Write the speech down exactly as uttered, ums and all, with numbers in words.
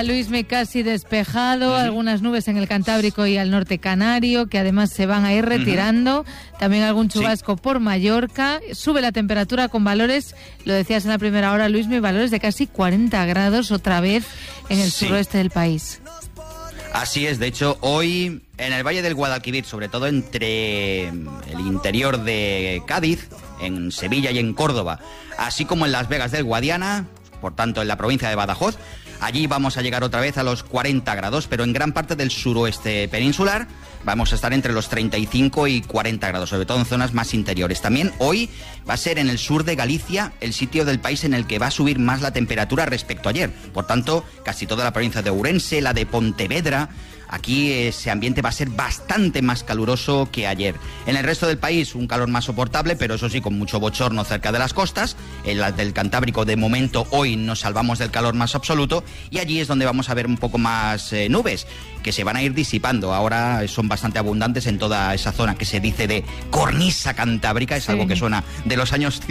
día, Luismi, casi despejado, uh-huh. algunas nubes en el Cantábrico y al norte canario, que además se van a ir retirando, uh-huh. también algún chubasco sí. por Mallorca, sube la temperatura con valores, lo decías en la primera hora, Luismi, valores de casi cuarenta grados otra vez en el sí. suroeste del país. Así es, de hecho, hoy en el Valle del Guadalquivir, sobre todo entre el interior de Cádiz, en Sevilla y en Córdoba, así como en Las Vegas del Guadiana, por tanto en la provincia de Badajoz, allí vamos a llegar otra vez a los cuarenta grados, pero en gran parte del suroeste peninsular vamos a estar entre los treinta y cinco y cuarenta grados, sobre todo en zonas más interiores. También hoy va a ser en el sur de Galicia el sitio del país en el que va a subir más la temperatura respecto a ayer. Por tanto, casi toda la provincia de Ourense, la de Pontevedra, aquí ese ambiente va a ser bastante más caluroso que ayer. En el resto del país un calor más soportable, pero eso sí, con mucho bochorno cerca de las costas. En la del Cantábrico, de momento, hoy nos salvamos del calor más absoluto, y allí es donde vamos a ver un poco más eh, nubes, que se van a ir disipando. Ahora son bastante abundantes en toda esa zona que se dice de cornisa cantábrica, es sí. algo que suena de los años